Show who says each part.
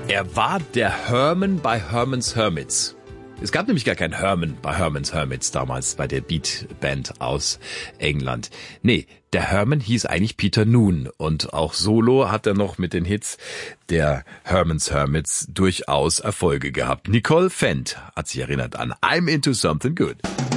Speaker 1: Er war der Herman bei Herman's Hermits. Es gab nämlich gar keinen Herman bei Herman's Hermits damals, bei der Beatband aus England. Nee, der Herman hieß eigentlich Peter Noone und auch solo hat er noch mit den Hits der Herman's Hermits durchaus Erfolge gehabt. Nicole Fendt hat sich erinnert an I'm Into Something Good.